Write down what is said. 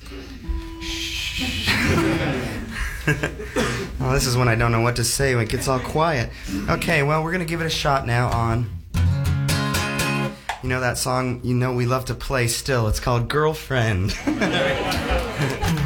Oh, this is when I don't know what to say when it gets all quiet. Okay, well, we're going to give it a shot now on... You know that song we love to play still. It's called Girlfriend.